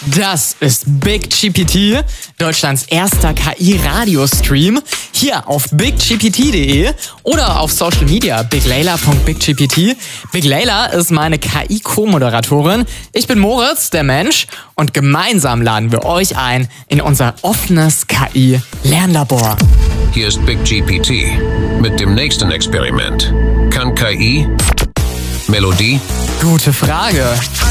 Das ist BigGPT, Deutschlands erster KI-Radiostream, hier auf bigGPT.de oder auf Social Media biglayla.bigGPT. Big Layla ist meine KI-Co-Moderatorin. Ich bin Moritz, der Mensch, und gemeinsam laden wir euch ein in unser offenes KI-Lernlabor. Hier ist BigGPT mit dem nächsten Experiment. Kann KI Melodie? Gute Frage.